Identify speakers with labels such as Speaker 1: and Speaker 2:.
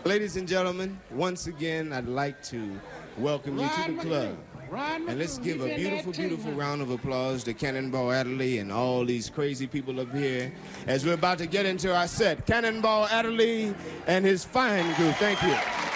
Speaker 1: Ladies and gentlemen, once again, I'd like to welcome you to the club. And let's give a beautiful, beautiful round of applause to Cannonball Adderley and all these crazy people up here as we're about to get into our set. Cannonball Adderley and his fine group. Thank you.